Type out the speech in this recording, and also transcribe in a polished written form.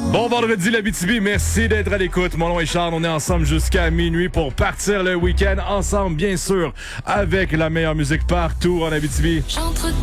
Bon vendredi l'Abitibi, merci d'être à l'écoute. Mon nom est Charles, on est ensemble jusqu'à minuit pour partir le week-end ensemble, bien sûr, avec la meilleure musique partout en Abitibi.